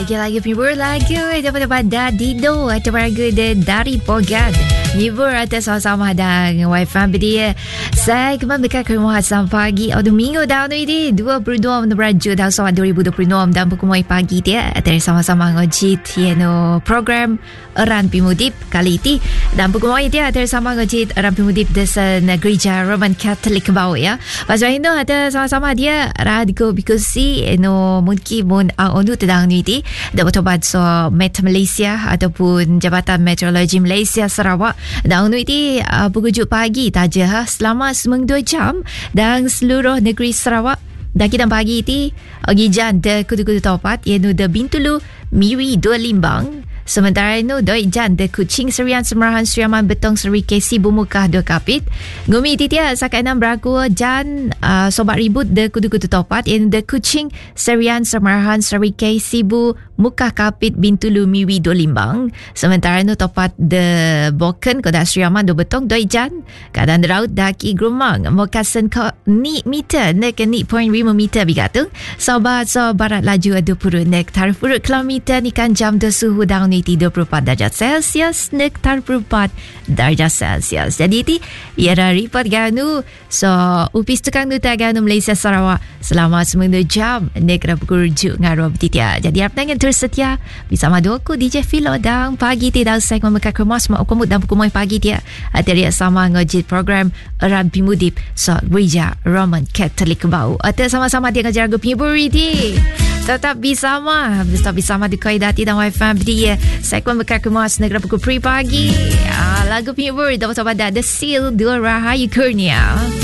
Lagi penghibur lagu daripada Dido atau lagu dari Pogan. Hibur atas sama-sama dan Wi-Fi dia. Saya kembali ke rumah pagi atau minggu tahun ini 22 Raja tahun 2026 dan pukul pagi dia dari sama-sama ngojit program Eran Pimudip kali ini dan pukul dia dari sama ngojit Eran Pimudip desa Gereja Roman Katolik bawah ya. Pasal itu ada sama-sama dia radiko bikusi mungkin mun onu tedang ni dan bertobat so Met Malaysia ataupun Jabatan Meteorologi Malaysia Sarawak dan onu ini pukul pagi taja selama seminggu 2 jam dan seluruh negeri Sarawak dan kita pagi ini gijan de kudu-kudu topat iaitu de Bintulu Miri 2 Limbang. Sementara itu doi jan de Kuching Serian Semerahan Seriaman Betong Seri Kesi Bumukah 2 Kapit. Ngumi titia sakai 6 beraku jan sobat ribut de kudu-kudu topat iaitu de Kuching Serian Semerahan Seri Kesi Bumukah Kapit Bintulu Miri 2 Limbang. Sementara itu topat de Boken Kodak Seriaman 2 Betong doi jan keadaan raut daki Grumang Mokasen ko ni meter nek ni 0.5 meter bigatung. Sobat so barat laju 20 nek tarif urut kilometer ni kan jam de suhu daun 24 darjah Celsius nek 34 darjah Celsius. Jadi itu ia report ganu so upis tukang duta ganu Malaysia Sarawak selama seminggu jam nek pukul 7 ngaruh betitia. Jadi apa yang tersetia bersama aku DJ Philo dan pagi tidak saya membuka kemas mau kamu dan pukul pagi dia ada sama ngojit program Eran Pimudip so Gereja Roman Katolik bau atau sama-sama dia ngajar aku piburi di tetap bersama di kaidati dan Wi-Fi dia. Saya akan berkemas negara pukul pagi. Lagu penghibur dapat The Seal 2 Rahayu Kurnia.